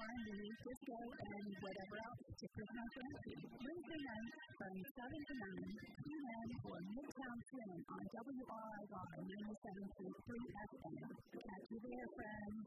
R&B, disco, and whatever else to prove my fancy. Wednesday nights from 7 to 9, tune in for Midtown Swing on WRIY 97.3 FM. Catch you there, friends.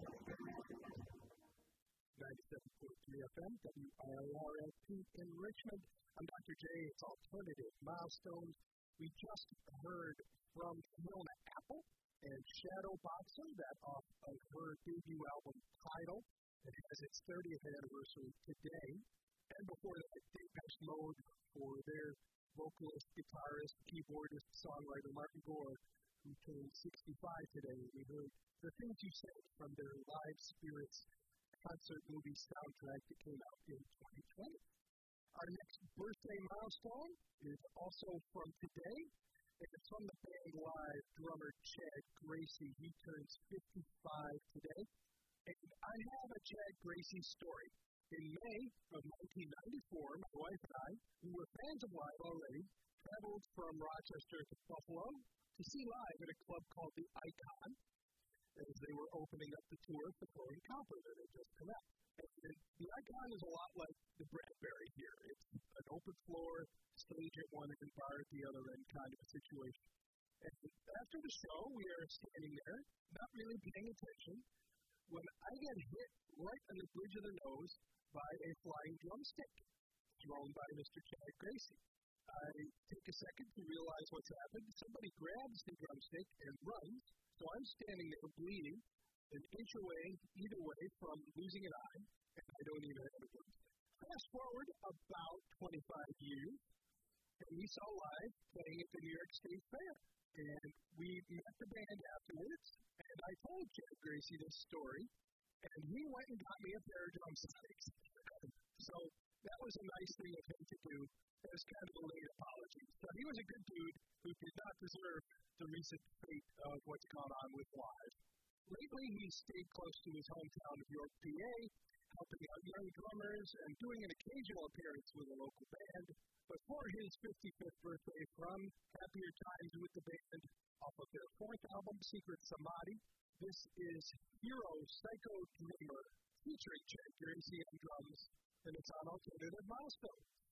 97.3 FM, WIRLP in Richmond. I'm Dr. J. It's Alternative Milestones. We just heard from Fiona Apple and Shadow Boxer, that off of her debut album, Tidal. It has its 30th anniversary today. And before that, Depeche Mode for their vocalist, guitarist, keyboardist, songwriter, Martin Gore, who turned 65 today. We heard The Things You Said from their Live Spirits concert movie soundtrack that came out in 2020. Our next birthday milestone is also from today, and it's from the band Live drummer Chad Gracie. He turns 55 today, and I have a Chad Gracie story. In May of 1994, my wife and I, who were fans of Live already, traveled from Rochester to Buffalo to see Live at a club called the Icon, as they were opening up the tour for Flowing Copper that had just come out. And the Icon is a lot like the Bradbury here. It's an open floor, stage at one end, bar at the other end kind of a situation. And after the show, we are standing there, not really paying attention, when I get hit right on the bridge of the nose by a flying drumstick thrown by Mr. Chad Gracie. I take a second to realize what's happened. Somebody grabs the drumstick and runs, so I'm standing there bleeding, an inch away, either way, from losing an eye, and I don't even have a drumstick. Fast forward about 25 years, and we saw Live playing at the New York State Fair. And we met the band afterwards, and I told Chad Gracie this story, and he went and got me a pair of drumsticks. So that was a nice thing of him to do as kind of a late apology. So he was a good dude who did not deserve the recent fate of what's gone on with Live. Lately, he's stayed close to his hometown of York, PA, helping out young drummers and doing an occasional appearance with a local band. But for his 55th birthday, from Happier Times with the Band, off of their fourth album, Secret Samadhi, this is Hero Psycho Dreamer, featuring Chad Gracie on drums, and it's on Alternative Milestones.